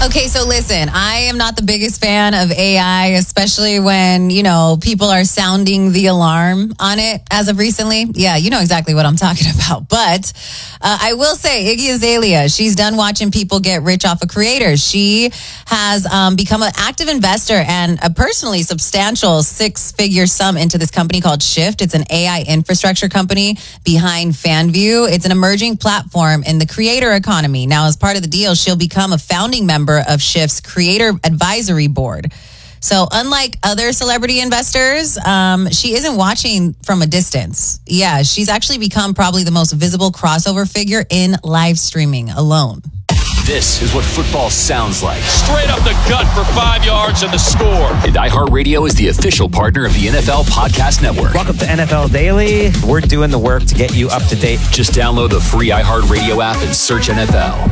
Okay, so listen, I am not the biggest fan of AI, especially when, people are sounding the alarm on it as of recently. Yeah, you know exactly what I'm talking about. But I will say, Iggy Azalea, she's done watching people get rich off of creators. She has become an active investor and a personally substantial six-figure sum into this company called Shift. It's an AI infrastructure company behind FanView. It's an emerging platform in the creator economy. Now, as part of the deal, she'll become a founding member of Shift's Creator Advisory Board. So unlike other celebrity investors, she isn't watching from a distance. Yeah, she's actually become probably the most visible crossover figure in live streaming alone. This is what football sounds like. Straight up the gut for 5 yards and the score. And iHeartRadio is the official partner of the NFL Podcast Network. Welcome to NFL Daily. We're doing the work to get you up to date. Just download the free iHeartRadio app and search NFL.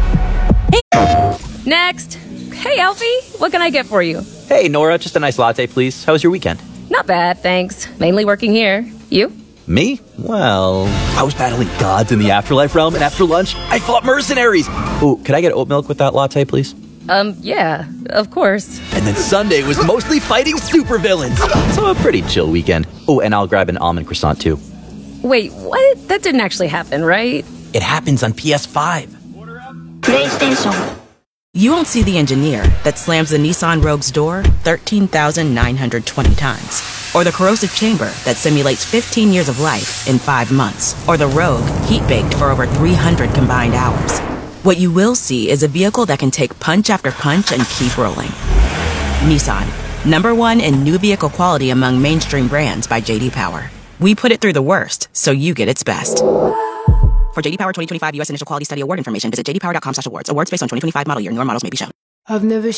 Next. Hey, Alfie, what can I get for you? Hey, Nora, just a nice latte, please. How was your weekend? Not bad, thanks. Mainly working here. You? Me? Well, I was battling gods in the afterlife realm, and after lunch, I fought mercenaries. Ooh, could I get oat milk with that latte, please? Yeah, of course. And then Sunday was mostly fighting supervillains. So a pretty chill weekend. Oh, and I'll grab an almond croissant, too. Wait, what? That didn't actually happen, right? It happens on PS5. PlayStation. You won't see the engineer that slams the Nissan Rogue's door 13,920 times. Or the corrosive chamber that simulates 15 years of life in 5 months. Or the Rogue heat-baked for over 300 combined hours. What you will see is a vehicle that can take punch after punch and keep rolling. Nissan, #1 in new vehicle quality among mainstream brands by J.D. Power. We put it through the worst, so you get its best. For J.D. Power 2025 U.S. Initial Quality Study Award information, visit jdpower.com/awards. Awards based on 2025 model year. Newer models may be shown. I've never